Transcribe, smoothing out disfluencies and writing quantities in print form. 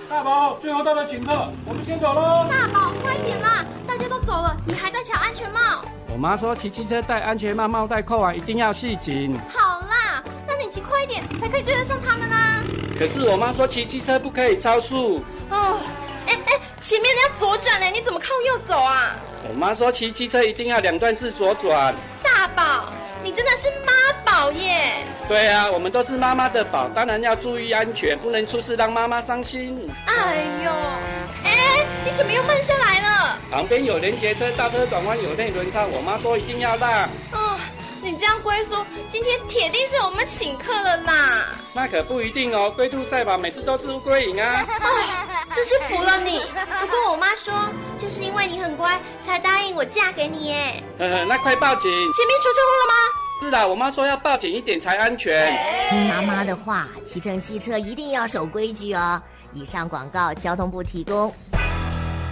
大宝，最后到了请客，我们先走喽。 大宝，快点啦！大家都走了，你还在抢安全帽。 我妈说骑机车戴安全帽，帽带扣完一定要系紧。 好啦，那你骑快一点，才可以追得上他们啊。 可是我妈说骑机车不可以超速。 哦，前面要左转呢，你怎么靠右走啊？ 我妈说骑机车一定要2段式左转。 大宝，你真的是妈宝耶！ 对啊，我们都是妈妈的宝，当然要注意安全，不能出事让妈妈伤心。 哎呦，你怎么又慢下来了？ 旁边有连结车，大车转弯有内轮差，我妈说一定要让。 哦，你这样龟叔，今天铁定是我们请客了啦。 那可不一定哦，龟兔赛跑每次都是乌龟赢啊。 真是服了你。不过我妈说，就是因为你很乖，才答应我嫁给你耶。 那快报警！ 前面出车祸了吗？ 是啦，我妈说要报警一点才安全。 听妈妈的话，骑乘机车一定要守规矩哦。以上广告，交通部提供。